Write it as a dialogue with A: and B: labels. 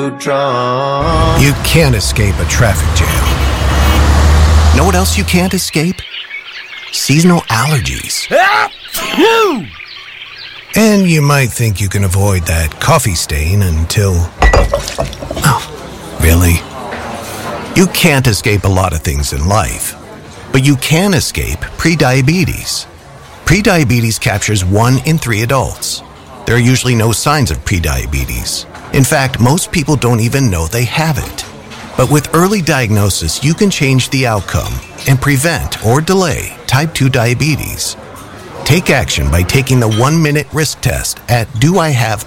A: You can't escape a traffic jam. Know what else you can't escape? Seasonal allergies. And you might think you can avoid that coffee stain until... Oh, really? You can't escape a lot of things in life, but you can escape prediabetes. Prediabetes captures 1 in 3 adults. There are usually no signs of prediabetes. In fact, most people don't even know they have it. But with early diagnosis, you can change the outcome and prevent or delay type 2 diabetes. Take action by taking the 1-minute risk test at doihaveprediabetes.com.